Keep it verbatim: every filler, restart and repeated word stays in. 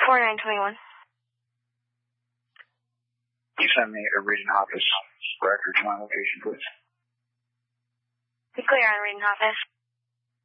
four nine two one. Can you send me a region office record to my location, please? Be clear on region office.